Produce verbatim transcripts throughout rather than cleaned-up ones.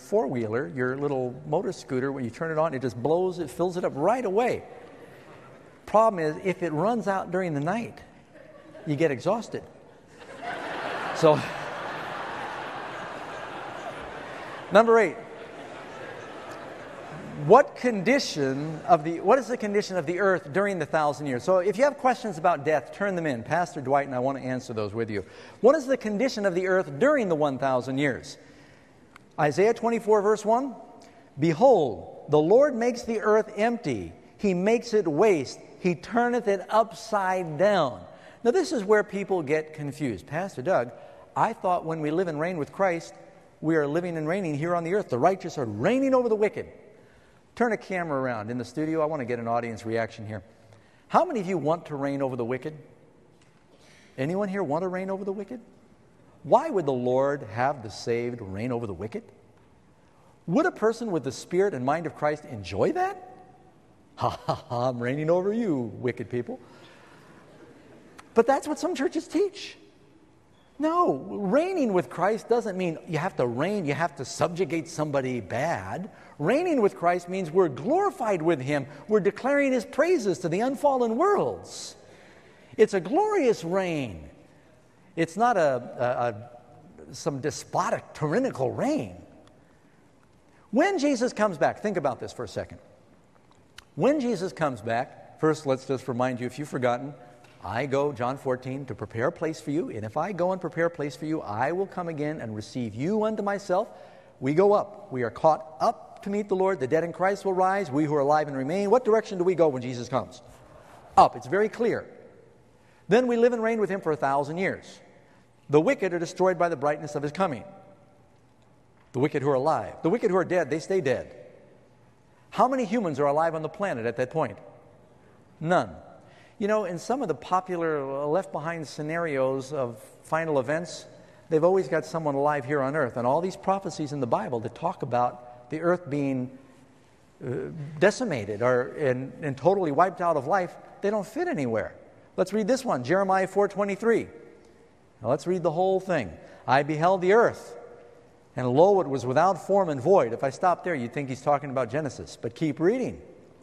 four-wheeler, your little motor scooter, when you turn it on, it just blows, it fills it up right away. Problem is, if it runs out during the night, you get exhausted. So, number eight. What condition of the, what is the condition of the earth during the thousand years? So if you have questions about death, turn them in. Pastor Dwight and I want to answer those with you. What is the condition of the earth during the one thousand years? Isaiah twenty-four verse one, behold, the Lord makes the earth empty. He makes it waste. He turneth it upside down. Now this is where people get confused. Pastor Doug, I thought when we live and reign with Christ, we are living and reigning here on the earth. The righteous are reigning over the wicked. Turn a camera around in the studio. I want to get an audience reaction here. How many of you want to reign over the wicked? Anyone here want to reign over the wicked? Why would the Lord have the saved reign over the wicked? Would a person with the spirit and mind of Christ enjoy that? Ha ha ha, I'm reigning over you, wicked people. But that's what some churches teach. No, reigning with Christ doesn't mean you have to reign, you have to subjugate somebody bad. Reigning with Christ means we're glorified with Him. We're declaring His praises to the unfallen worlds. It's a glorious reign. It's not a, a, a some despotic, tyrannical reign. When Jesus comes back, think about this for a second. When Jesus comes back, first let's just remind you, if you've forgotten, I go, John fourteen, to prepare a place for you. And if I go and prepare a place for you, I will come again and receive you unto myself. We go up. We are caught up to meet the Lord. The dead in Christ will rise. We who are alive and remain. What direction do we go when Jesus comes? Up. It's very clear. Then we live and reign with Him for a thousand years. The wicked are destroyed by the brightness of His coming. The wicked who are alive. The wicked who are dead, they stay dead. How many humans are alive on the planet at that point? None. You know, in some of the popular left-behind scenarios of final events, they've always got someone alive here on earth. And all these prophecies in the Bible that talk about the earth being uh, decimated or and, and totally wiped out of life, they don't fit anywhere. Let's read this one, Jeremiah four twenty-three. Now let's read the whole thing. I beheld the earth, and lo, it was without form and void. If I stop there, you'd think he's talking about Genesis. But keep reading.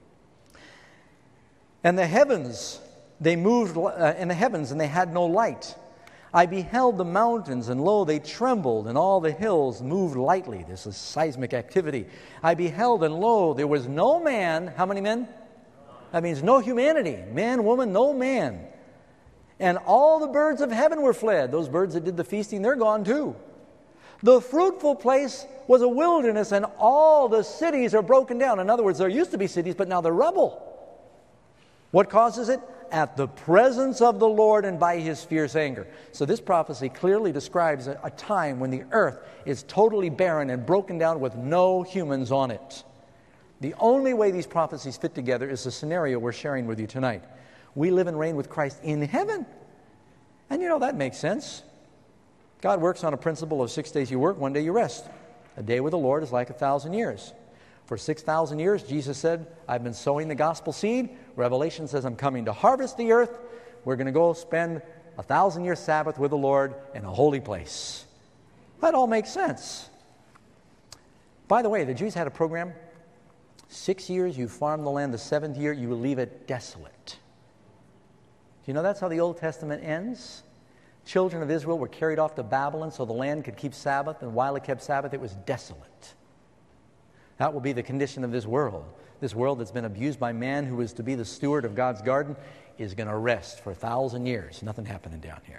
And the heavens, they moved uh, in the heavens, and they had no light. I beheld the mountains, and lo, they trembled, and all the hills moved lightly. This is seismic activity. I beheld, and lo, there was no man. How many men? That means no humanity. Man, woman, no man. And all the birds of heaven were fled. Those birds that did the feasting, they're gone too. The fruitful place was a wilderness, and all the cities are broken down. In other words, there used to be cities, but now they're rubble. What causes it? At the presence of the Lord and by His fierce anger. So this prophecy clearly describes a, a time when the earth is totally barren and broken down with no humans on it. The only way these prophecies fit together is the scenario we're sharing with you tonight. We live and reign with Christ in heaven. And you know, that makes sense. God works on a principle of six days you work, one day you rest. A day with the Lord is like a thousand years. For six thousand years, Jesus said, I've been sowing the gospel seed. Revelation says, I'm coming to harvest the earth. We're going to go spend a thousand-year Sabbath with the Lord in a holy place. That all makes sense. By the way, the Jews had a program. Six years you farm the land. The seventh year you leave it desolate. Do you know that's how the Old Testament ends? Children of Israel were carried off to Babylon so the land could keep Sabbath, and while it kept Sabbath, it was desolate. That will be the condition of this world. This world that's been abused by man, who is to be the steward of God's garden, is going to rest for a thousand years. Nothing happening down here.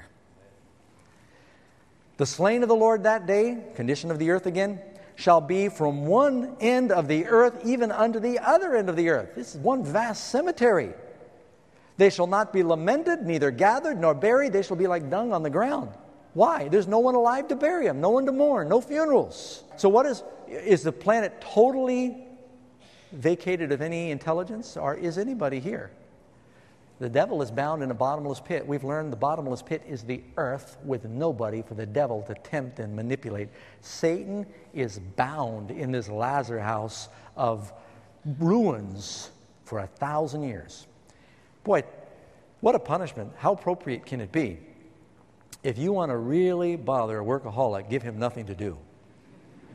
The slain of the Lord that day, condition of the earth again, shall be from one end of the earth even unto the other end of the earth. This is one vast cemetery. They shall not be lamented, neither gathered nor buried. They shall be like dung on the ground. Why? There's no one alive to bury them, no one to mourn, no funerals. So what is, is the planet totally vacated of any intelligence, or is anybody here? The devil is bound in a bottomless pit. We've learned the bottomless pit is the earth with nobody for the devil to tempt and manipulate. Satan is bound in this Lazarus house of ruins for a thousand years. Boy, what a punishment. How appropriate can it be? If you want to really bother a workaholic, give him nothing to do.